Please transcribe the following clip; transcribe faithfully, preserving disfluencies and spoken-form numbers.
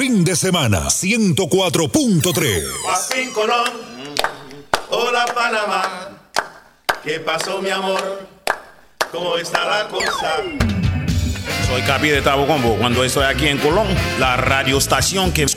fin de semana, ciento cuatro punto tres. Joaquín Colón, hola Panamá, ¿qué pasó mi amor? ¿Cómo está la cosa? Soy Capi de Tabo Combo, cuando estoy aquí en Colón, la radioestación que